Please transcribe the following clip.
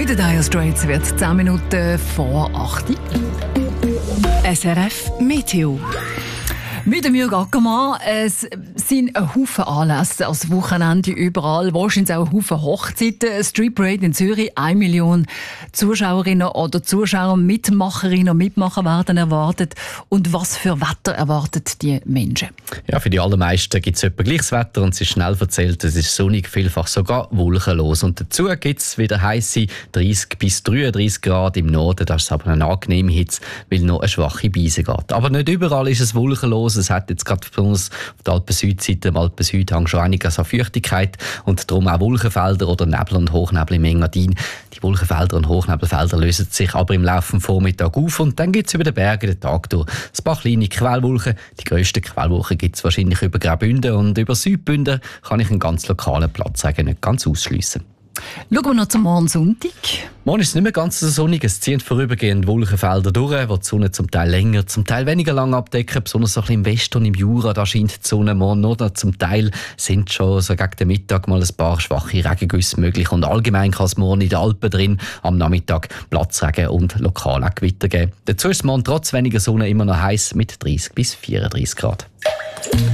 Bei den Dire Straits wird 10 Minuten vor 8 Uhr. SRF Meteo. Mit dem Jürg Ackermann, es sind ein Haufen Anlässe das Wochenende überall. Wahrscheinlich auch ein Haufen Hochzeiten. Street Parade in Zürich, 1 Million Zuschauerinnen oder Zuschauer, Mitmacherinnen und Mitmacher werden erwartet. Und was für Wetter erwartet die Menschen? Ja, für die allermeisten gibt es etwa gleiches Wetter und es ist schnell erzählt, es ist sonnig, vielfach sogar wolkenlos. Und dazu gibt es wieder heisse 30 bis 33 Grad im Norden. Das ist aber eine angenehme Hitze, weil noch eine schwache Brise geht. Aber nicht überall ist es wolkenlos. Es hat jetzt gerade bei uns auf der Alpen-Südseite, im Alpen-Südhang schon einiges an Feuchtigkeit und darum auch Wolkenfelder oder Nebel und Hochnebel im Engadin. Die Wolkenfelder und Hochnebelfelder lösen sich aber im Laufe des Vormittags auf und dann gibt es über den Bergen den Tag durch ein paar kleine Quellwolken. Die grössten Quellwolken gibt es wahrscheinlich über Graubünden und über Südbünden kann ich einen ganz lokalen Platzregen nicht ganz ausschliessen. Schauen wir noch zum Morgen Sonntag. Morgen ist es nicht mehr ganz so sonnig. Es ziehen vorübergehend Wolkenfelder durch, wo die Sonne zum Teil länger, zum Teil weniger lang abdecken. Besonders so ein bisschen im Westen und im Jura, da scheint die Sonne morgen noch. Zum Teil sind schon so gegen den Mittag mal ein paar schwache Regengüsse möglich. Und allgemein kann es morgen in den Alpen drin am Nachmittag Platzregen und lokal auch Gewitter geben. Dazu ist es morgen trotz weniger Sonne immer noch heiß mit 30 bis 34 Grad.